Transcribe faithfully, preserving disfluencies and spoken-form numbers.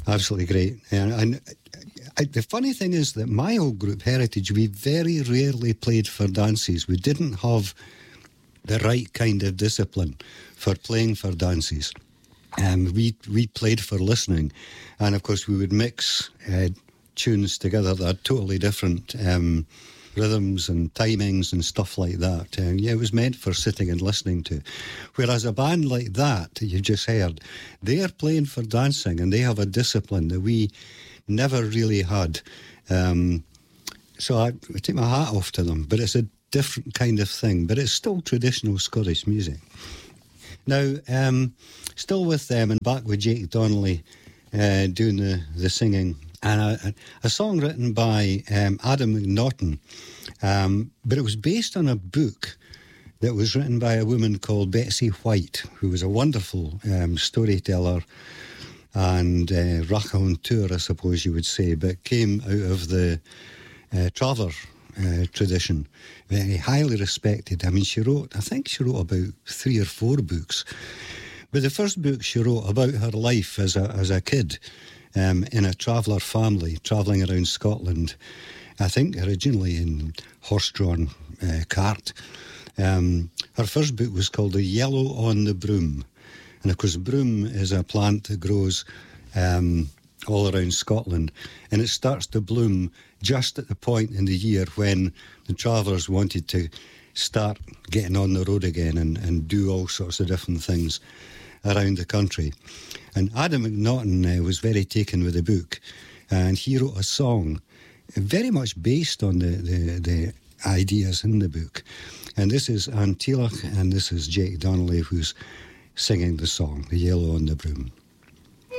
Absolutely great. And, and I, the funny thing is that my old group, Heritage, we very rarely played for dances. We didn't have the right kind of discipline for playing for dances. Um, we we played for listening, and of course we would mix uh, tunes together that are totally different um, rhythms and timings and stuff like that. And yeah, it was meant for sitting and listening to. Whereas a band like that, that you just heard, they are playing for dancing, and they have a discipline that we never really had. Um, so I, I take my hat off to them, but it's a different kind of thing, but it's still traditional Scottish music. Now, um, still with them and back with Jake Donnelly uh, doing the, the singing, and a, a song written by um, Adam McNaughton, um, but it was based on a book that was written by a woman called Betsy White, who was a wonderful um, storyteller and uh, raconteur, I suppose you would say, but came out of the uh, Traver uh, tradition, very highly respected. I mean, she wrote, I think she wrote about three or four books, but the first book she wrote about her life as a as a kid um, in a traveller family, travelling around Scotland, I think originally in horse-drawn uh, cart. Um, her first book was called The Yellow on the Broom. And of course, broom is a plant that grows um, all around Scotland. And it starts to bloom just at the point in the year when the travellers wanted to start getting on the road again and, and do all sorts of different things around the country. And Adam McNaughton uh, was very taken with the book. And he wrote a song very much based on the, the, the ideas in the book. And this is Ann Tealach, and this is Jake Donnelly, who's singing the song, The Yellow on the Broom.